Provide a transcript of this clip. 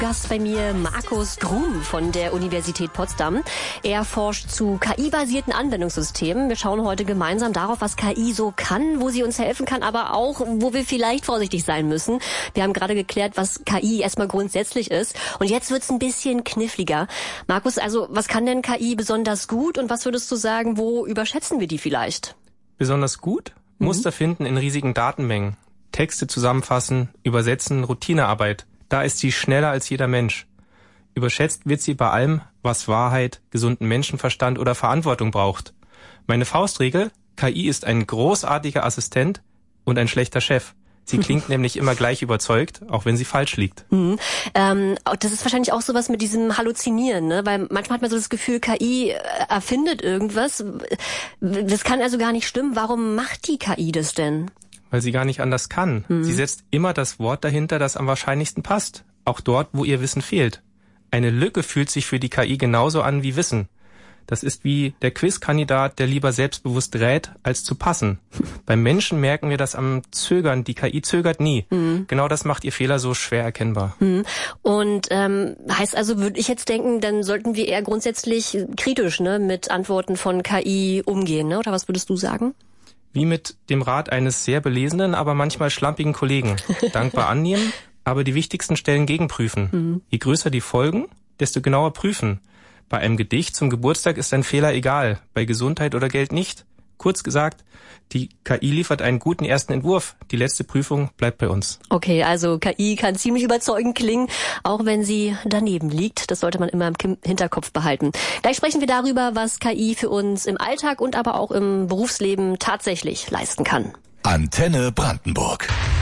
Gast bei mir Markus Grum von der Universität Potsdam. Er forscht zu KI-basierten Anwendungssystemen. Wir schauen heute gemeinsam darauf, was KI so kann, wo sie uns helfen kann, aber auch, wo wir vielleicht vorsichtig sein müssen. Wir haben gerade geklärt, was KI erstmal grundsätzlich ist. Und jetzt wird's ein bisschen kniffliger. Markus, also was kann denn KI besonders gut und was würdest du sagen, wo überschätzen wir die vielleicht? Besonders gut? Muster finden in riesigen Datenmengen. Texte zusammenfassen, übersetzen, Routinearbeit. Da ist sie schneller als jeder Mensch. Überschätzt wird sie bei allem, was Wahrheit, gesunden Menschenverstand oder Verantwortung braucht. Meine Faustregel: KI ist ein großartiger Assistent und ein schlechter Chef. Sie klingt nämlich immer gleich überzeugt, auch wenn sie falsch liegt. Das ist wahrscheinlich auch sowas mit diesem Halluzinieren, ne? Weil manchmal hat man so das Gefühl, KI erfindet irgendwas. Das kann also gar nicht stimmen. Warum macht die KI das denn? Weil sie gar nicht anders kann. Sie setzt immer das Wort dahinter, das am wahrscheinlichsten passt. Auch dort, wo ihr Wissen fehlt. Eine Lücke fühlt sich für die KI genauso an wie Wissen. Das ist wie der Quizkandidat, der lieber selbstbewusst rät, als zu passen. Beim Menschen merken wir das am Zögern. Die KI zögert nie. Genau das macht ihr Fehler so schwer erkennbar. Und heißt also, würde ich jetzt denken, dann sollten wir eher grundsätzlich kritisch, ne, mit Antworten von KI umgehen, ne? Oder was würdest du sagen? Wie mit dem Rat eines sehr belesenen, aber manchmal schlampigen Kollegen. Dankbar annehmen, aber die wichtigsten Stellen gegenprüfen. Je größer die Folgen, desto genauer prüfen. Bei einem Gedicht zum Geburtstag ist ein Fehler egal, bei Gesundheit oder Geld nicht. Kurz gesagt, die KI liefert einen guten ersten Entwurf. Die letzte Prüfung bleibt bei uns. Okay, also KI kann ziemlich überzeugend klingen, auch wenn sie daneben liegt. Das sollte man immer im Hinterkopf behalten. Gleich sprechen wir darüber, was KI für uns im Alltag und aber auch im Berufsleben tatsächlich leisten kann. Antenne Brandenburg.